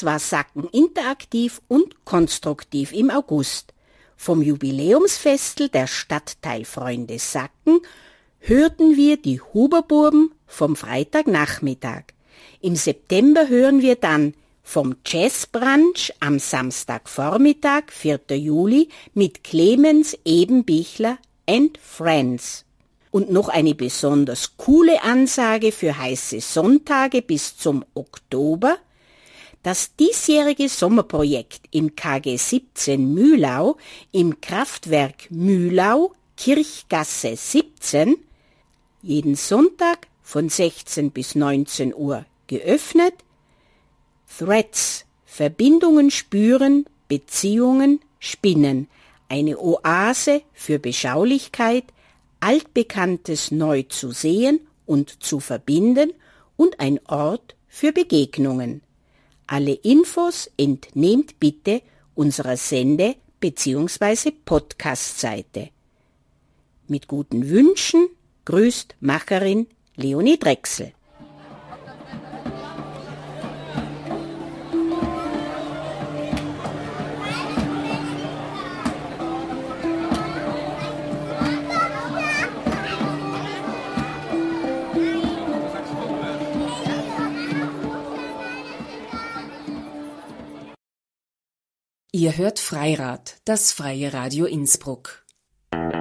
Damals war Sacken interaktiv und konstruktiv im August. Vom Jubiläumsfestel der Stadtteilfreunde Sacken hörten wir die Huberburben vom Freitagnachmittag. Im September hören wir dann vom Jazzbrunch am Samstagvormittag, 4. Juli, mit Clemens Ebenbichler and Friends. Und noch eine besonders coole Ansage für heiße Sonntage bis zum Oktober. Das diesjährige Sommerprojekt im KG 17 Mühlau, im Kraftwerk Mühlau, Kirchgasse 17, jeden Sonntag von 16 bis 19 Uhr geöffnet. Threads, Verbindungen spüren, Beziehungen spinnen, eine Oase für Beschaulichkeit, Altbekanntes neu zu sehen und zu verbinden und ein Ort für Begegnungen. Alle Infos entnehmt bitte unserer Sende- bzw. Podcast-Seite. Mit guten Wünschen grüßt Macherin Leonie Drechsel. Ihr hört Freirad, das freie Radio Innsbruck.